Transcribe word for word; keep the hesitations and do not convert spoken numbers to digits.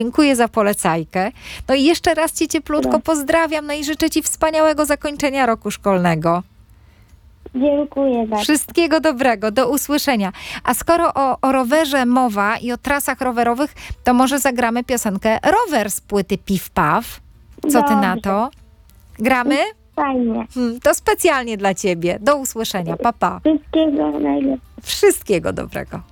Dziękuję za polecajkę. No i jeszcze raz Cię cieplutko pozdrawiam, no i życzę Ci wspaniałego zakończenia roku szkolnego. Dziękuję bardzo. Wszystkiego dobrego, do usłyszenia. A skoro o, o rowerze mowa i o trasach rowerowych, to może zagramy piosenkę Rower z płyty Piw Paw. Co Ty na to? Gramy? Fajnie. Hmm, to specjalnie dla Ciebie. Do usłyszenia. Pa, pa. Wszystkiego najlepszego. Wszystkiego dobrego.